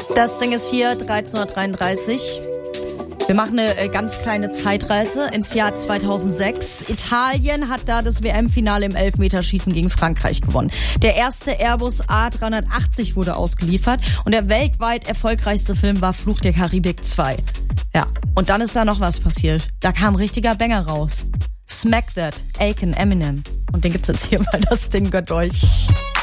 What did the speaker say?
Das Ding ist hier, 1333. Wir machen eine ganz kleine Zeitreise ins Jahr 2006. Italien hat da das WM-Finale im Elfmeterschießen gegen Frankreich gewonnen. Der erste Airbus A380 wurde ausgeliefert und der weltweit erfolgreichste Film war Fluch der Karibik 2. Ja, und dann ist da noch was passiert. Da kam richtiger Banger raus. Smack That, Akon, Eminem. Und den gibt's jetzt hier, weil das Ding gehört euch.